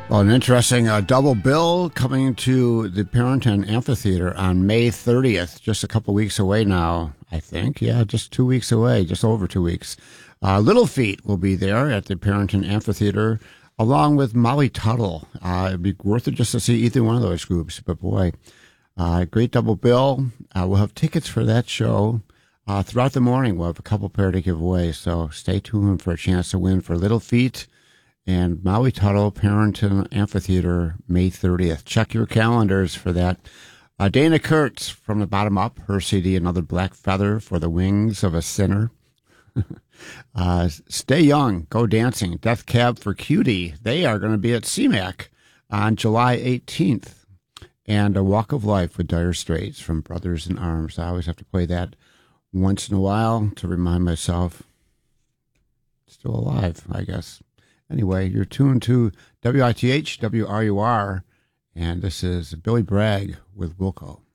Well, an interesting double bill coming to the Parrington Amphitheater on May 30th, just a couple weeks away now, I think. Yeah, just 2 weeks away, just over 2 weeks. Little Feat will be there at the Parrington Amphitheater, along with Molly Tuttle. It'd be worth it just to see either one of those groups, but boy, great double bill. We'll have tickets for that show. Throughout the morning, we'll have a couple pair to give away, so stay tuned for a chance to win for Little Feat and Maui Tuttle, Parrington Amphitheater, May 30th. Check your calendars for that. Dana Kurtz, From the Bottom Up, her CD, Another Black Feather for the Wings of a Sinner. Stay Young, Go Dancing, Death Cab for Cutie. They are going to be at CMAC on July 18th. And A Walk of Life with Dire Straits from Brothers in Arms. I always have to play that once in a while to remind myself still alive, I guess. Anyway, you're tuned to WITH, WRUR, and this is Billy Bragg with Wilco.